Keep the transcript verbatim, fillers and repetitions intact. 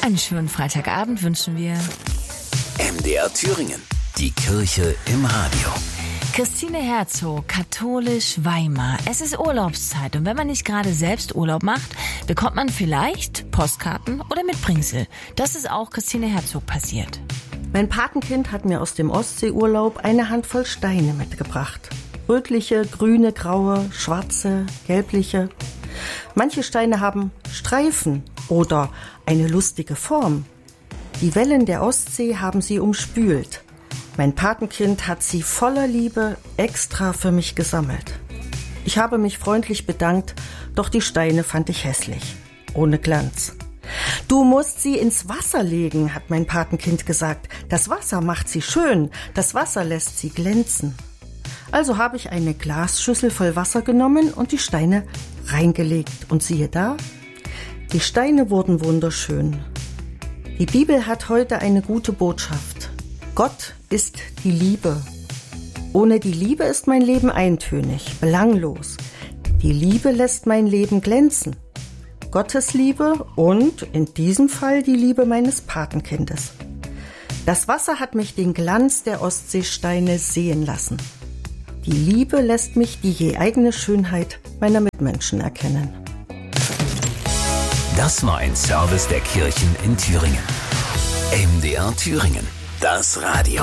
Einen schönen Freitagabend wünschen wir. M D R Thüringen, die Kirche im Radio. Christine Herzog, katholisch Weimar. Es ist Urlaubszeit und wenn man nicht gerade selbst Urlaub macht, bekommt man vielleicht Postkarten oder Mitbringsel. Das ist auch Christine Herzog passiert. Mein Patenkind hat mir aus dem Ostseeurlaub eine Handvoll Steine mitgebracht. Rötliche, grüne, graue, schwarze, gelbliche. Manche Steine haben Streifen oder eine lustige Form. Die Wellen der Ostsee haben sie umspült. Mein Patenkind hat sie voller Liebe extra für mich gesammelt. Ich habe mich freundlich bedankt, doch die Steine fand ich hässlich, ohne Glanz. Du musst sie ins Wasser legen, hat mein Patenkind gesagt. Das Wasser macht sie schön, das Wasser lässt sie glänzen. Also habe ich eine Glasschüssel voll Wasser genommen und die Steine reingelegt. Und siehe da, die Steine wurden wunderschön. Die Bibel hat heute eine gute Botschaft. Gott ist die Liebe. Ohne die Liebe ist mein Leben eintönig, belanglos. Die Liebe lässt mein Leben glänzen. Gottes Liebe und in diesem Fall die Liebe meines Patenkindes. Das Wasser hat mich den Glanz der Ostseesteine sehen lassen. Die Liebe lässt mich die je eigene Schönheit meiner Mitmenschen erkennen. Das war ein Service der Kirchen in Thüringen. M D R Thüringen, das Radio.